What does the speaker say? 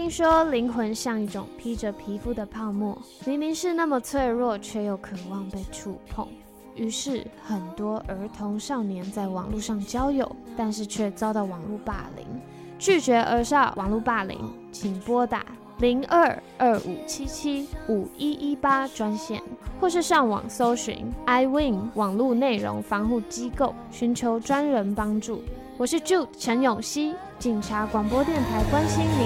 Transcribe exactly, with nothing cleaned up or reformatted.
听说灵魂像一种披着皮肤的泡沫，明明是那么脆弱，却又渴望被触碰。于是，很多儿童少年在网络上交友，但是却遭到网络霸凌。拒绝儿少网络霸凌，请拨打零二二五七七五一一八专线，或是上网搜寻 iWin 网络内容防护机构，寻求专人帮助。我是 Jude 陈永熙，警察广播电台关心您。